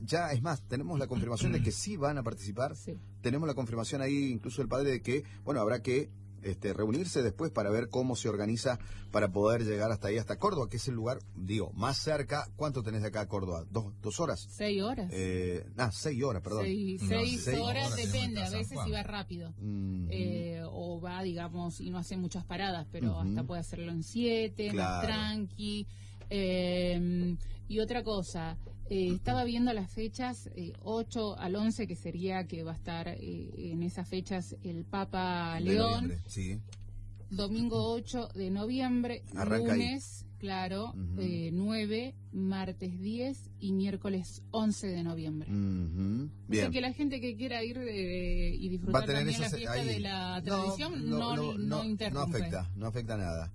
ya es más, tenemos la confirmación de que sí van a participar. Sí. Tenemos la confirmación ahí, incluso el padre, de que, bueno, habrá que reunirse después para ver cómo se organiza para poder llegar hasta ahí, hasta Córdoba, que es el lugar, digo, más cerca. ¿Cuánto tenés de acá a Córdoba? ¿Dos horas? 6 horas. 6 horas, perdón. 6 horas, depende, a veces Juan. va rápido. O va, digamos, y no hace muchas paradas, pero hasta puede hacerlo en 7, más tranqui. Y otra cosa, estaba viendo las fechas, 8 al 11, que sería que va a estar en esas fechas el Papa León. Sí. Domingo 8 de noviembre, Arranca lunes, ahí. Claro, 9, martes 10 y miércoles 11 de noviembre. Bien. O sea que la gente que quiera ir y disfrutar también la fiesta de la tradición no interrumpe. No afecta nada.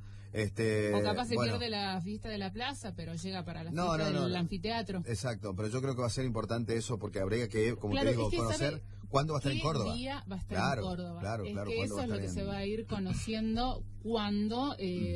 O capaz se pierde la fiesta de la plaza, pero llega para la fiesta del anfiteatro. Exacto, pero yo creo que va a ser importante eso, porque habría que, como te digo, conocer cuándo va a estar en Córdoba. ¿Qué día va a estar en Córdoba? Claro, que eso es lo que se va a ir conociendo cuando...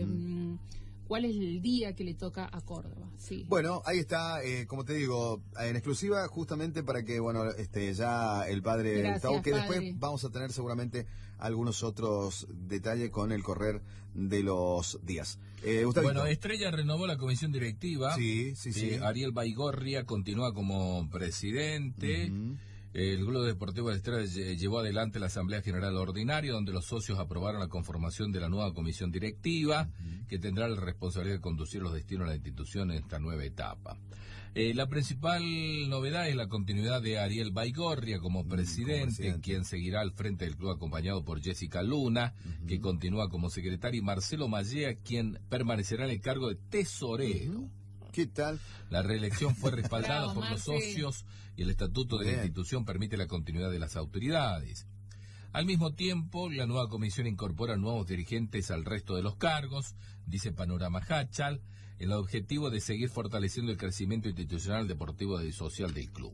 ¿Cuál es el día que le toca a Córdoba? Sí. Bueno, ahí está, como te digo, en exclusiva, justamente para que, bueno, ya el padre Gustavo, que después vamos a tener seguramente algunos otros detalles con el correr de los días. Bueno, Estrella renovó la comisión directiva. Sí. Ariel Baigorria continúa como presidente. El Club Deportivo de Estrella llevó adelante la Asamblea General Ordinaria, donde los socios aprobaron la conformación de la nueva comisión directiva, que tendrá la responsabilidad de conducir los destinos de la institución en esta nueva etapa. La principal novedad es la continuidad de Ariel Baigorria como presidente, quien seguirá al frente del club acompañado por Jessica Luna, que continúa como secretaria, y Marcelo Mallea, quien permanecerá en el cargo de tesorero. ¿Qué tal? La reelección fue respaldada por los socios y el estatuto de la institución permite la continuidad de las autoridades. Al mismo tiempo, la nueva comisión incorpora nuevos dirigentes al resto de los cargos, dice Panorama Hachal, en el objetivo de seguir fortaleciendo el crecimiento institucional, deportivo y social del club.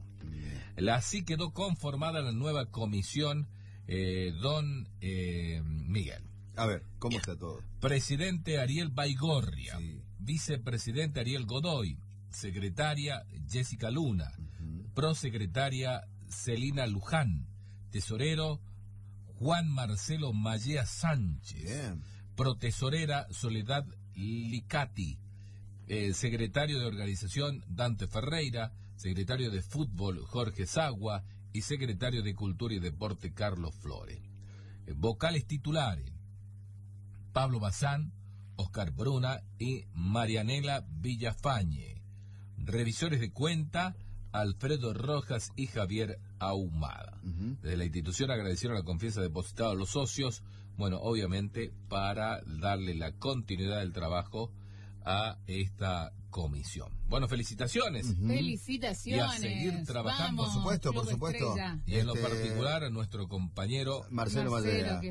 Así quedó conformada la nueva comisión, don Miguel. A ver, ¿cómo está todo? Presidente Ariel Baigorria. Vicepresidente Ariel Godoy, secretaria Jessica Luna, prosecretaria Celina Luján, tesorero Juan Marcelo Mallea Sánchez, protesorera Soledad Licati, secretario de organización Dante Ferreira, secretario de fútbol Jorge Sagua y secretario de Cultura y Deporte Carlos Flores. Vocales titulares: Pablo Bazán, Oscar Bruna y Marianela Villafañe. Revisores de cuenta: Alfredo Rojas y Javier Ahumada. Desde la institución agradecieron la confianza depositada a los socios, bueno, obviamente para darle la continuidad del trabajo a esta comisión. Bueno, felicitaciones. Felicitaciones. Y a seguir trabajando. Vamos, por supuesto. Y en lo particular a nuestro compañero Marcelo Mallea,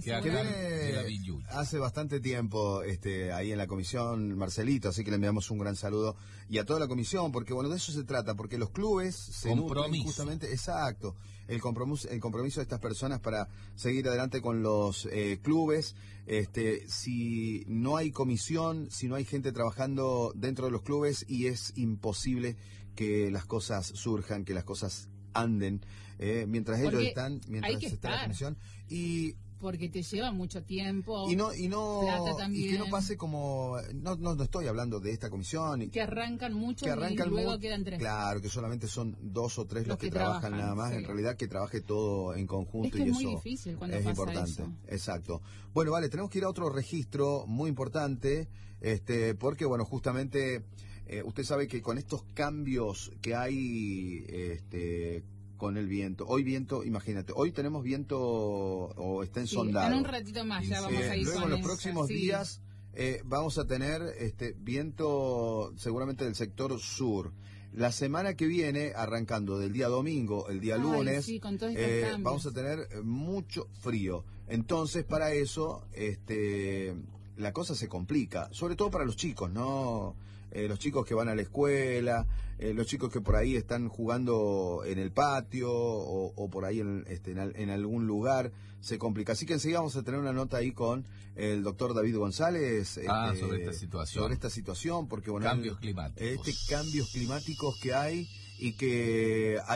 que hace bastante tiempo ahí en la comisión, Marcelito, así que le enviamos un gran saludo, y a toda la comisión, porque bueno, de eso se trata, porque los clubes se nutren justamente, exacto, el compromiso de estas personas para seguir adelante con los clubes. Si no hay comisión, si no hay gente trabajando dentro de los clubes, y es imposible que las cosas surjan, que las cosas anden, mientras ellos están, mientras está la comisión, y porque te lleva mucho tiempo y plata también, y que no pase como no estoy hablando de esta comisión que arrancan mucho y luego quedan 3. Claro, que solamente son 2 o 3 los que trabajan nada más, en realidad que trabaje todo en conjunto, y eso es muy difícil cuando es pasa importante. Eso. Exacto. Bueno, vale, tenemos que ir a otro registro muy importante, porque bueno, justamente usted sabe que con estos cambios que hay con el viento. Imagínate, hoy tenemos viento o está ensondado. En un ratito más ya vamos a ir luego con en los próximos días vamos a tener viento seguramente del sector sur. La semana que viene, arrancando del día domingo, el día lunes, con todos vamos a tener mucho frío. Entonces, para eso, la cosa se complica, sobre todo para los chicos, ¿no? Los chicos que van a la escuela, los chicos que por ahí están jugando en el patio o por ahí en algún lugar, se complica. Así que enseguida vamos a tener una nota ahí con el doctor David González sobre esta situación, porque bueno, cambios climáticos. Cambios climáticos que hay y que hay